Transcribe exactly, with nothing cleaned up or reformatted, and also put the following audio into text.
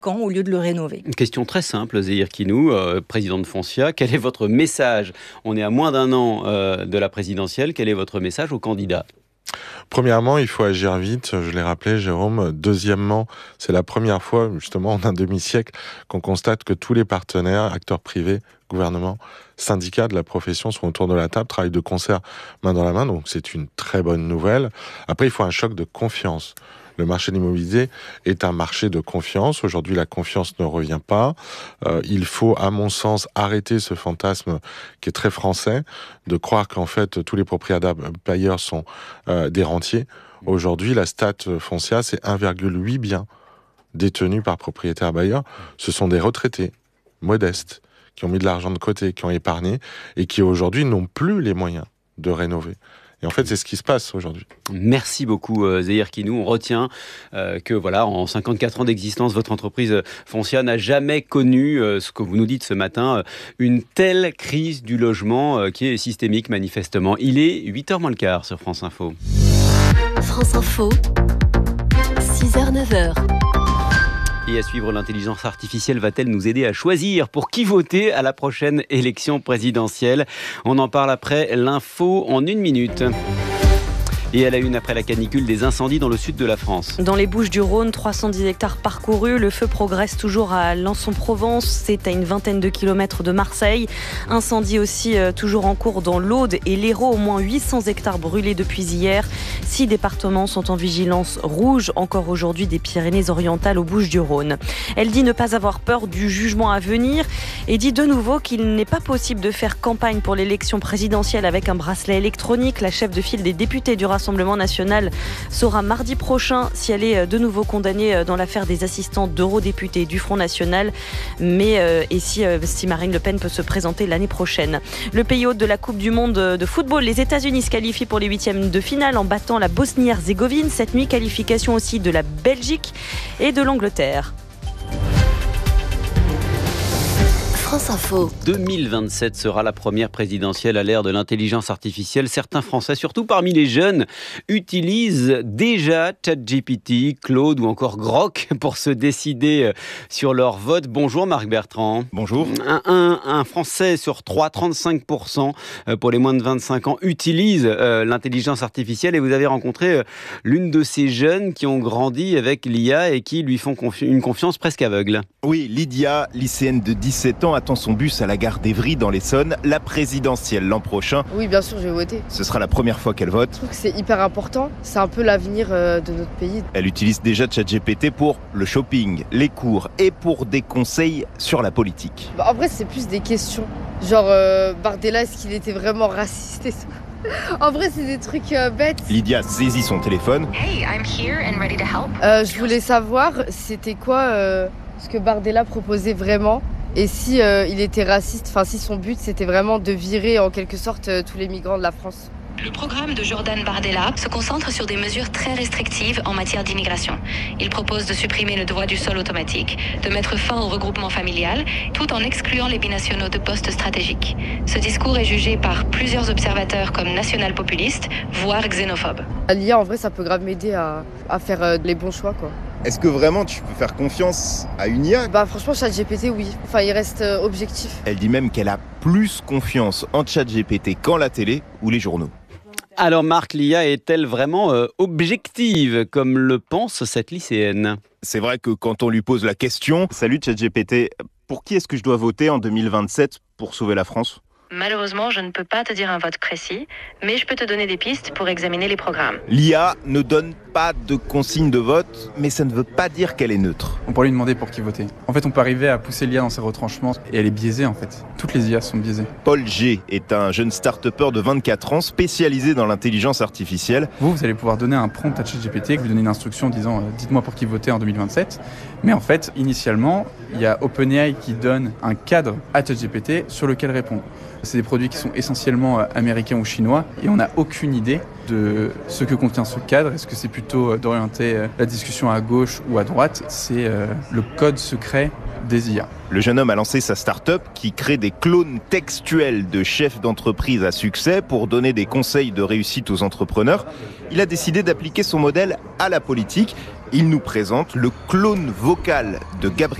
camp au lieu de le rénover. Une question très simple, Zéhir Kinou, euh, président de Foncia. Quel est votre message ? On est à moins d'un an euh, de la présidentielle. Quel est votre message aux candidats ? Premièrement, il faut agir vite, je l'ai rappelé, Jérôme. Deuxièmement, c'est la première fois, justement, en un demi-siècle, qu'on constate que tous les partenaires, acteurs privés, gouvernement, syndicats de la profession sont autour de la table, travaillent de concert, main dans la main, donc c'est une très bonne nouvelle. Après, il faut un choc de confiance. Le marché de l'immobilier est un marché de confiance. Aujourd'hui, la confiance ne revient pas. Euh, il faut, à mon sens, arrêter ce fantasme qui est très français, de croire qu'en fait, tous les propriétaires bailleurs sont euh, des rentiers. Aujourd'hui, la stat Foncia, c'est un virgule huit biens détenus par propriétaire bailleur. Ce sont des retraités modestes qui ont mis de l'argent de côté, qui ont épargné et qui aujourd'hui n'ont plus les moyens de rénover. Et en fait, c'est ce qui se passe aujourd'hui. Merci beaucoup, euh, Zéhir Kinou. On retient euh, que, voilà, en cinquante-quatre ans d'existence, votre entreprise euh, Foncia n'a jamais connu, euh, ce que vous nous dites ce matin, euh, une telle crise du logement euh, qui est systémique, manifestement. Il est huit heures moins le quart sur France Info. France Info, six heures neuf heures. Et à suivre, l'intelligence artificielle va-t-elle nous aider à choisir pour qui voter à la prochaine élection présidentielle ? On en parle après l'info en une minute. Et à la une, après la canicule, des incendies dans le sud de la France. Dans les Bouches-du-Rhône, trois cent dix hectares parcourus. Le feu progresse toujours à Lens-en-Provence. C'est à une vingtaine de kilomètres de Marseille. Incendie aussi euh, toujours en cours dans l'Aude et l'Hérault. Au moins huit cents hectares brûlés depuis hier. Six départements sont en vigilance rouge. Encore aujourd'hui, des Pyrénées-Orientales aux Bouches-du-Rhône. Elle dit ne pas avoir peur du jugement à venir et dit de nouveau qu'il n'est pas possible de faire campagne pour l'élection présidentielle avec un bracelet électronique. La chef de file des députés du Rassemblement national saura mardi prochain si elle est de nouveau condamnée dans l'affaire des assistants d'eurodéputés du Front National, mais euh, et si, euh, si Marine Le Pen peut se présenter l'année prochaine. Le pays hôte de la Coupe du Monde de football, les États-Unis se qualifient pour les huitièmes de finale en battant la Bosnie-Herzégovine. Cette nuit, qualification aussi de la Belgique et de l'Angleterre. France Info. deux mille vingt-sept sera la première présidentielle à l'ère de l'intelligence artificielle. Certains Français, surtout parmi les jeunes, utilisent déjà ChatGPT, Claude ou encore Grok pour se décider sur leur vote. Bonjour Marc Bertrand. Bonjour. Un, un, un Français sur trois, trente-cinq pour cent pour les moins de vingt-cinq ans, utilise euh, l'intelligence artificielle et vous avez rencontré euh, l'une de ces jeunes qui ont grandi avec l'I A et qui lui font confi- une confiance presque aveugle. Oui, Lydia, lycéenne de dix-sept ans, attend son bus à la gare d'Evry dans l'Essonne, la présidentielle l'an prochain. Oui, bien sûr, je vais voter. Ce sera la première fois qu'elle vote. Je trouve que c'est hyper important. C'est un peu l'avenir euh, de notre pays. Elle utilise déjà ChatGPT pour le shopping, les cours et pour des conseils sur la politique. Bah, en vrai, c'est plus des questions. Genre, euh, Bardella, est-ce qu'il était vraiment raciste et tout ? En vrai, c'est des trucs euh, bêtes. Lydia saisit son téléphone. Hey, I'm here and ready to help. Euh, je voulais savoir, c'était quoi euh, ce que Bardella proposait vraiment ? Et si euh, il était raciste, enfin si son but c'était vraiment de virer en quelque sorte euh, tous les migrants de la France. Le programme de Jordan Bardella se concentre sur des mesures très restrictives en matière d'immigration. Il propose de supprimer le droit du sol automatique, de mettre fin au regroupement familial, tout en excluant les binationaux de postes stratégiques. Ce discours est jugé par plusieurs observateurs comme national-populiste, voire xénophobe. L'I A, en vrai, ça peut grave m'aider à, à faire euh, les bons choix, quoi. Est-ce que vraiment tu peux faire confiance à une I A ? Bah franchement, ChatGPT, oui. Enfin, il reste euh, objectif. Elle dit même qu'elle a plus confiance en ChatGPT qu'en la télé ou les journaux. Alors Marc, l'I A est-elle vraiment euh, objective, comme le pense cette lycéenne ? C'est vrai que quand on lui pose la question « Salut ChatGPT, pour qui est-ce que je dois voter en deux mille vingt-sept pour sauver la France ?» Malheureusement, je ne peux pas te dire un vote précis, mais je peux te donner des pistes pour examiner les programmes. L'I A ne donne pas de consigne de vote, mais ça ne veut pas dire qu'elle est neutre. On pourrait lui demander pour qui voter. En fait, on peut arriver à pousser l'I A dans ses retranchements et elle est biaisée en fait. Toutes les I A sont biaisées. Paul G est un jeune start-upper de vingt-quatre ans spécialisé dans l'intelligence artificielle. Vous, vous allez pouvoir donner un prompt à ChatGPT, vous donnez une instruction disant euh, « dites-moi pour qui voter en deux mille vingt-sept ». Mais en fait, initialement, il y a OpenAI qui donne un cadre à ChatGPT sur lequel répondre. C'est des produits qui sont essentiellement américains ou chinois et on n'a aucune idée de ce que contient ce cadre. Est-ce que c'est plutôt d'orienter la discussion à gauche ou à droite ? C'est euh, le code secret des I A. Le jeune homme a lancé sa start-up qui crée des clones textuels de chefs d'entreprise à succès pour donner des conseils de réussite aux entrepreneurs. Il a décidé d'appliquer son modèle à la politique il nous présente le clone vocal de Gabriel